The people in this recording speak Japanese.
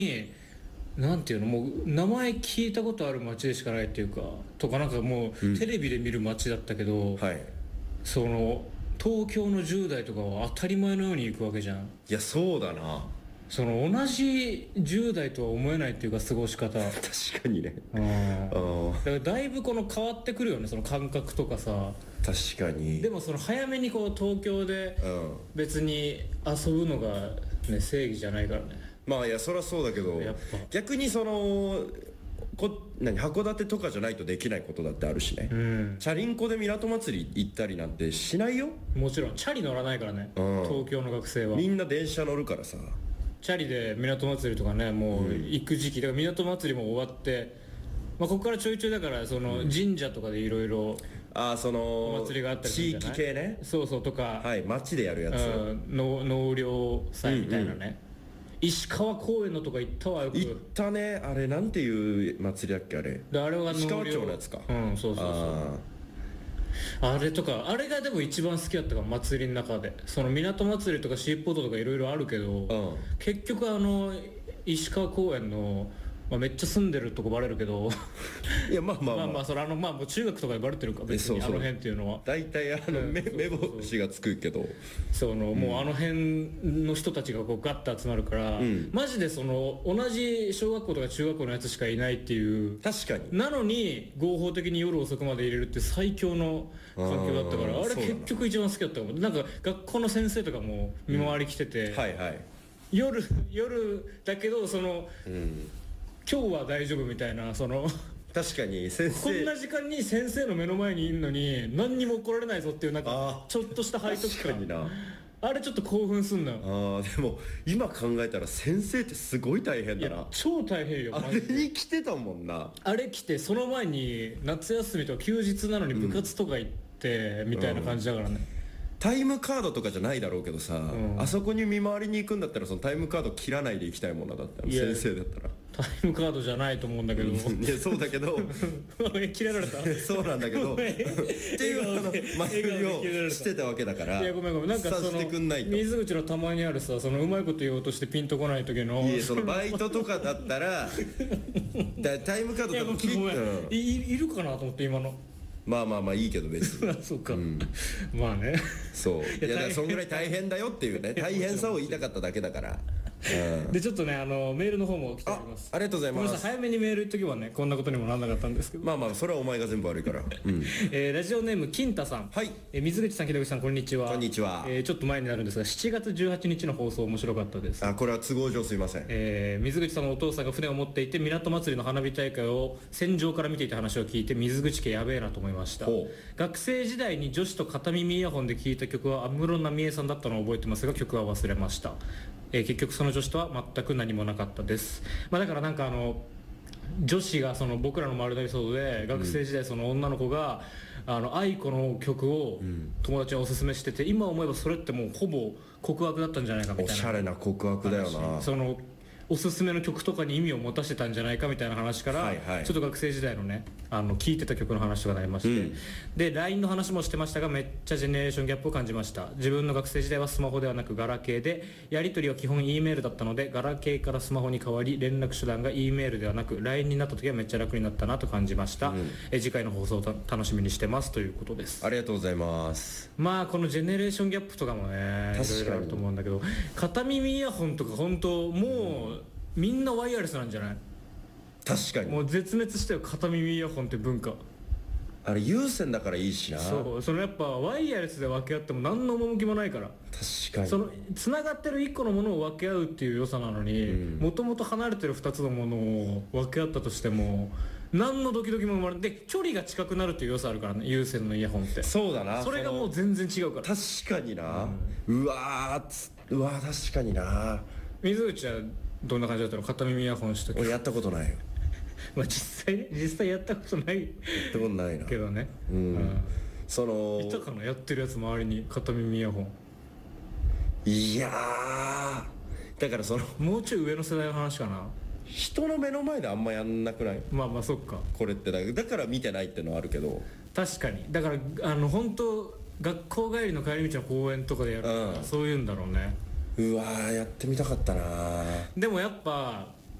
なんていうの、もう名前聞いたことある街でしかないっていうか、とかなんかもう、テレビで見る街だったけど、 はい。 その東京の10代とかは当たり前のように行くわけじゃん。 いやそうだな。 その同じ10代とは思えないっていうか過ごし方。 確かにね。 だからだいぶこの変わってくるよね、その感覚とかさ。 確かに。 でもその早めにこう東京で別に遊ぶのがね正義じゃないからね。 まあいやそりゃそうだけど、 やっぱ逆にその函館とかじゃないとできないことだってあるしね、チャリンコで港祭り行ったりなんてしないよ。 もちろんチャリ乗らないからね、東京の学生はみんな電車乗るからさ。 チャリで港祭りとかねもう行く時期だから、港祭りも終わって、まあ、ここからちょいちょいだからその神社とかでいろいろそのお祭りがあったりするんじゃない？ 地域系ね。 そうそうとか、 はい、町でやるやつ、 納涼祭みたいなね、石川公園のとか行ったわよく。 行ったね。あれなんていう祭りだっけあれ。 であれは石川町のやつか。 そうそうそうあれとか、あれがでも一番好きだったかも、祭りの中で。その港祭りとかシーポートとかいろいろあるけど、結局石川公園の、まあ、めっちゃ住んでるとこバレるけどいやまあまあまあ、 まあそれまあもう中学とかでバレてるか別に、あの辺っていうのは大体目星がつくけど、 もうあの辺の人たちがこうガッと集まるから、マジでその同じ小学校とか中学校のやつしかいないっていう。 確かに。 なのに合法的に夜遅くまで入れるって最強の環境だったから、あれ結局一番好きだったかも。なんか学校の先生とかも見回り来てて、 はいはい、 夜だけどその、今日は大丈夫みたいな、その確かに先生こんな時間に先生の目の前にいるのに何にも怒られないぞっていう、なんかちょっとした背徳感。 確かにな。 あれちょっと興奮すんのよ。 でも今考えたら先生ってすごい大変だな。 超大変よ。 あれに来てたもんな。 あれ来てその前に夏休みとか休日なのに部活とか行って、みたいな感じだからね、 タイムカードとかじゃないだろうけどさ、あそこに見回りに行くんだったらそのタイムカード切らないで行きたいもんな。だったら先生だったらタイムカードじゃないと思うんだけどいやそうだけど切られたそうなんだけどっていう前振りをしてたわけだから。 いやごめんなんかその水口のたまにあるさ、そのうまいこと言おうとしてピンとこない時の、 いやそのバイトとかだったらタイムカードとか切っているかなと思って今の。 まあいいけど別にそうか、まあね。 そういやだからそんぐらい大変だよっていうね大変さを言いたかっただけだから。 でちょっとねメールの方も来ております。 ありがとうございます。 ごめんなさい早めにメール言っとけばねこんなことにもなんなかったんですけど、 まあそれはお前が全部悪いからラジオネーム金太さん。 はい。 水口さん木戸口さんこんにちは。 こんにちは。 ちょっと前になるんですが7月18日の放送面白かったです。 これは都合上すいません。 水口さんのお父さんが船を持っていて港祭りの花火大会を戦場から見ていた話を聞いて水口家やべえなと思いました。学生時代に女子と片耳イヤホンで聴いた曲は安室奈美恵さんだったのを覚えてますが曲は忘れました。結局その女子とは全く何もなかったです。だからなんか女子がその僕らの丸投げ騒動で学生時代その女の子が愛子の曲を友達におすすめしてて、今思えばそれってもうほぼ告白だったんじゃないかみたいな。 おしゃれな告白だよな。 そのおすすめの曲とかに意味を持たせてたんじゃないかみたいな話から、ちょっと学生時代のね聴いてた曲の話とかになりまして、で LINE の話もしてましたがめっちゃジェネレーションギャップを感じました。自分の学生時代はスマホではなくガラケーでやり取りは基本 E メールだったので、ガラケーからスマホに変わり連絡手段が E メールではなく LINE になった時はめっちゃ楽になったなと感じました。次回の放送を楽しみにしてますということです。 ありがとうございます。 このジェネレーションギャップとかもねいろいろあると思うんだけど、片耳イヤホンとか本当もうみんなワイヤレスなんじゃない？ 確かにもう絶滅したよ片耳イヤホンって文化。 あれ有線だからいいしな。 そのやっぱワイヤレスで分け合っても何の趣もないから。 確かにそのつながってる1個のものを分け合うっていう良さなのに、もともと離れてる2つのものを分け合ったとしても何のドキドキも生まれないで、距離が近くなるっていう良さあるからね有線のイヤホンって。 そうだな。 それがもう全然違うから。 確かにな、うわ確かにな。 水口はどんな感じだったの？片耳イヤホンした時。 俺やったことないよ実際やったことない。 やったことないなけどね。 そのいたかなやってるやつ周りに片耳イヤホン。 いやだからそのもうちょい上の世代の話かな。 人の目の前であんまやんなくない？ まあそっか。 これってだから見てないってのはあるけど。 確かにだから本当学校帰りの帰り道の公園とかでやるから、そういうんだろうね。 うわやってみたかったな。 でもやっぱ